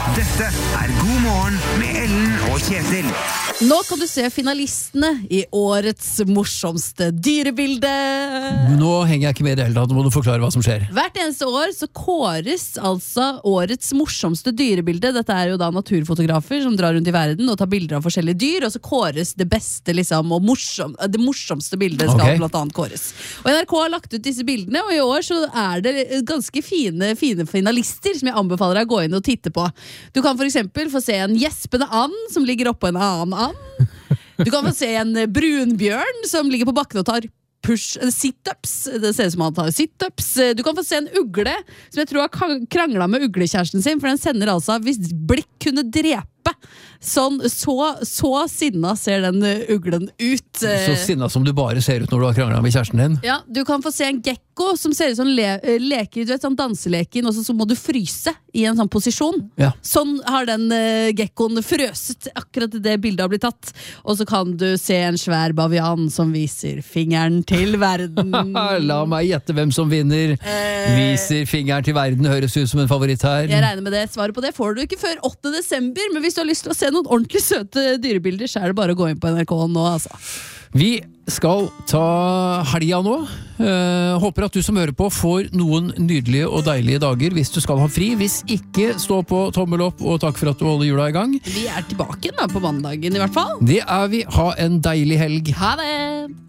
Dette God morgen med Ellen og Kjetil. Nå kan du se finalistene I årets morsomste dyrebilde. Nå henger jeg ikke med I det hele tatt, nå må du forklare hva som skjer. Hvert eneste år så kåres altså årets morsomste dyrebilde. Dette jo da naturfotografer som drar rundt I verden og tar bilder av forskjellige dyr, og så kåres det beste liksom, og det morsomste bildet skal blant annet kåres. Og NRK har lagt ut disse bildene, og I år så det ganske fine finalister som jeg anbefaler deg å gå inn og titte på. Du kan for eksempel få se en gjespende and som ligger oppå en annen and. Du kan få se en brunbjørn som ligger på bakken og tar sit-ups. Det ser ut som han tar sit-ups. Du kan få se en ugle som jeg tror har kranglet med uglekjæresten sin, for den sender altså hvis blikk kunne drepe. Sånn, så sinna ser den uglen ut. Så sinna som du bare ser ut når du har kranglet med kjæresten din. Ja, du kan få se en gekko som ser ut som leker, du vet, sånn danseleken, og så må du fryse I en sånn posisjon. Ja. Sånn har den gekkoen frøset akkurat det bildet har blitt tatt. Og så kan du se en svær bavian som viser fingeren til verden. La meg gjette hvem som vinner. Viser fingeren til verden, høres ut som en favoritt her. Jeg regner med det. Svaret på det får du ikke før 8. desember, men hvis du har lyst til å se noen ordentlig søte dyrebilder, så det bare å gå inn på NRK nå, altså. Vi skal ta helga nå. Håper at du som hører på får noen nydelige og deilige dager hvis du skal ha fri. Hvis ikke, stå på tommel opp, og takk for at du holder jula I gang. Vi tilbake da på mandagen I hvert fall. Det vi. Ha en deilig helg. Ha det!